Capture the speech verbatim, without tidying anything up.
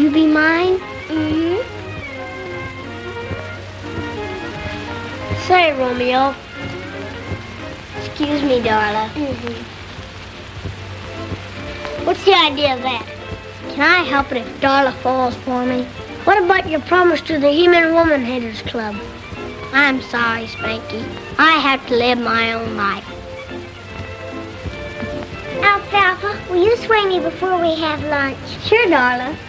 you be mine? Mm-hmm. Say, Romeo. Excuse me, Darla. Mm-hmm. What's the idea of that? Can I help it if Darla falls for me? What about your promise to the He-Man Woman Haters Club? I'm sorry, Spanky. I have to live my own life. Alfalfa, will you swing me before we have lunch? Sure, Darla.